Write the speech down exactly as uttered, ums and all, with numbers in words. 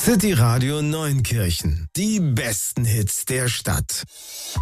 City Radio Neunkirchen. Die besten Hits der Stadt.